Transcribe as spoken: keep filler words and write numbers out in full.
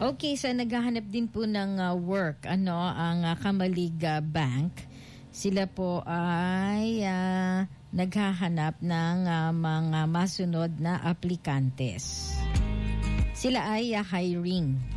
Okay, so naghahanap din po ng uh, work ano ang uh, Kamalig uh, Bank. Sila po ay uh, naghahanap ng uh, mga masunod na aplikantes. Sila ay uh, hiring.